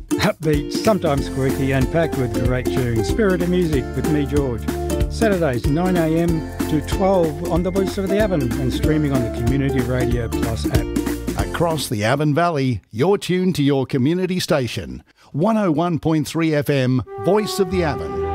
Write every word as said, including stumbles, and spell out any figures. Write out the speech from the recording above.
Upbeat, sometimes quirky and packed with great tunes. Spirit of Music with me, George. Saturdays nine a m to twelve on the Voice of the Avon and streaming on the Community Radio Plus app. Across the Avon Valley, you're tuned to your community station. one oh one point three F M, Voice of the Avon.